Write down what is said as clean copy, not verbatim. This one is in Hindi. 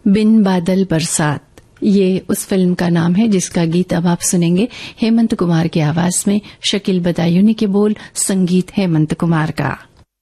बिन बादल बरसात, ये उस फिल्म का नाम है जिसका गीत अब आप सुनेंगे हेमंत कुमार की आवाज में। शकील बदायूनी के बोल, संगीत हेमंत कुमार का।